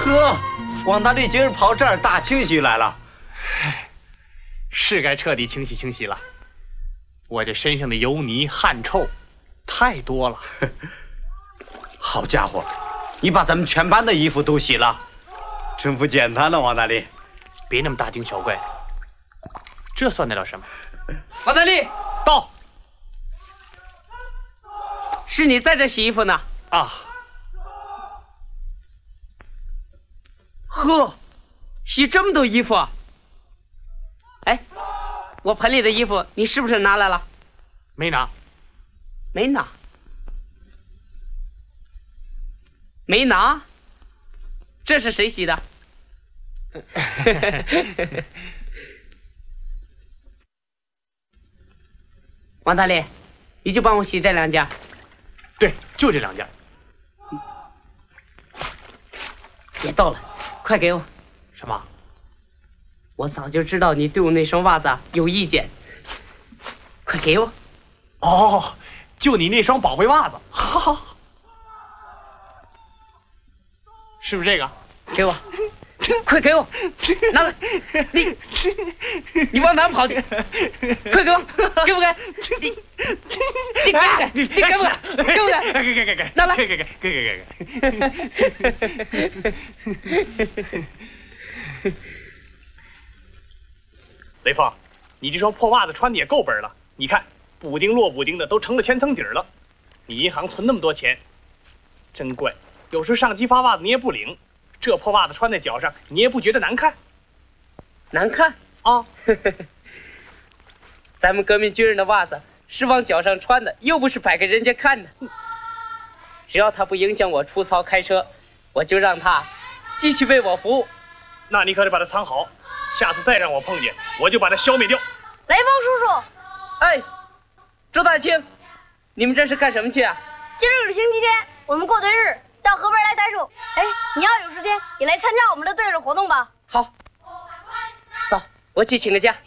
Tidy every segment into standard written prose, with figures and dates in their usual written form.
呵，王大力今儿跑这儿大清洗来了， 是该彻底清洗清洗了。我这身上的油泥汗臭太多了。 好家伙，你把咱们全班的衣服都洗了，真不简单了，王大力。 别那么大惊小怪，这算得了什么？ 王大力， 到。 是你在这洗衣服呢？ 啊。 呵，洗这么多衣服。哎，我盆里的衣服你是不是拿来了？ 没拿。 没拿。没拿？这是谁洗的？王大力，你就帮我洗这2件。 对，就这2件。 别逗了，快给我。 什么？ 我早就知道你对我那双袜子有意见，快给我。 哦，就你那双宝贝袜子，哈哈，是不是这个？ 给我，快给我，拿来！你往哪跑去？快给我，给不给？你给不给？你给不给？给不给？ 给， 拿来！ 给。雷锋，你这双破袜子穿的也够本了。你看，补丁落补丁的都成了千层底儿了。你银行存那么多钱，真怪。有时上级发袜子你也不领，这破袜子穿在脚上，你也不觉得难看？ 难看啊！ 咱们革命军人的袜子是往脚上穿的，又不是摆给人家看的。只要他不影响我出操开车，我就让他继续为我服务。 那你可得把它藏好，下次再让我碰见，我就把它消灭掉。 雷锋叔叔， 哎，周大清，你们这是干什么去啊？ 今儿个是星期天，我们过队日，到河边来栽树。哎，你要有时间也来参加我们的队日活动吧。 好，走，我去请个假。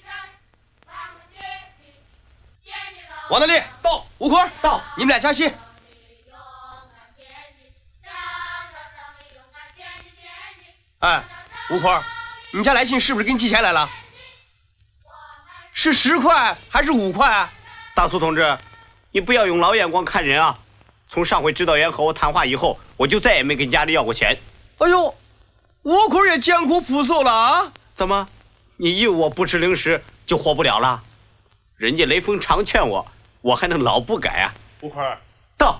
王大力到，吴坤到，你们俩加戏。哎，吴坤，你家来信是不是给你寄钱来了？是10块还是5块啊？ 大苏同志，你不要用老眼光看人啊！从上回指导员和我谈话以后，我就再也没跟家里要过钱。 哎呦，吴坤也艰苦朴素了啊！ 怎么，你以为我不吃零食就活不了了？人家雷锋常劝我，我还能老不改啊？ 吴坤， 到，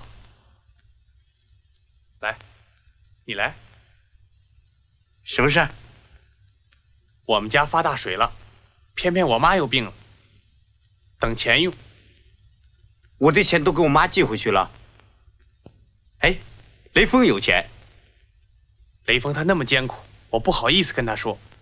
来，你来。 什么事？ 我们家发大水了，偏偏我妈又病了，等钱用。 我的钱都给我妈寄回去了。哎，雷锋有钱。 雷锋他那么艰苦，我不好意思跟他说。